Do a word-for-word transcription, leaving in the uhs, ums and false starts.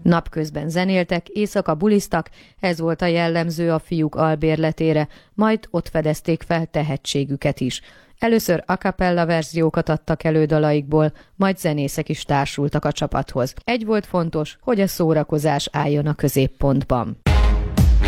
Napközben zenéltek, éjszaka buliztak, ez volt a jellemző a fiúk albérletére, majd ott fedezték fel tehetségüket is. Először a cappella verziókat adtak elő dalaikból, majd zenészek is társultak a csapathoz. Egy volt fontos, hogy a szórakozás álljon a középpontban.